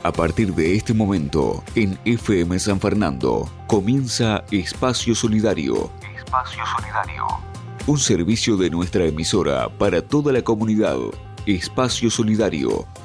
A partir de este momento, en FM San Fernando, comienza Espacio Solidario. Espacio Solidario. Un servicio de nuestra emisora para toda la comunidad. Espacio Solidario,